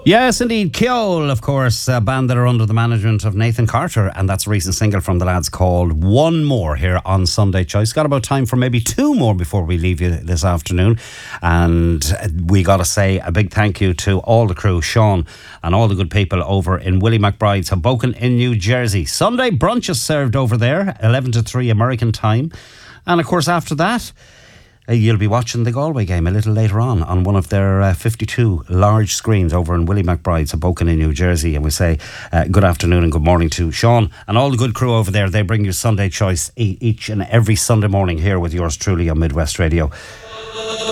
Yes, indeed. Keol, of course, a band that are under the management of Nathan Carter, and that's a recent single from the lads called One More here on Sunday Choice. Got about time for maybe two more before we leave you this afternoon. And we got to say a big thank you to all the crew, Sean, and all the good people over in Willie McBride's Hoboken in New Jersey. Sunday brunch is served over there, 11 to 3 American time. And of course, after that, you'll be watching the Galway game a little later on one of their 52 large screens over in Willie McBride's Hoboken in New Jersey. And we say good afternoon and good morning to Sean and all the good crew over there. They bring you Sunday Choice each and every Sunday morning here with yours truly on Midwest Radio.